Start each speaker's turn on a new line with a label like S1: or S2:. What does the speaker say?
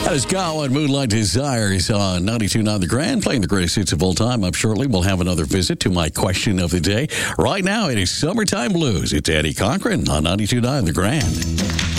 S1: That is Gowan, Moonlight Desires on 92.9 The Grand, playing the greatest hits of all time. Up shortly, we'll have another visit to my question of the day. Right now, it is Summertime Blues. It's Eddie Cochran on 92.9 The Grand.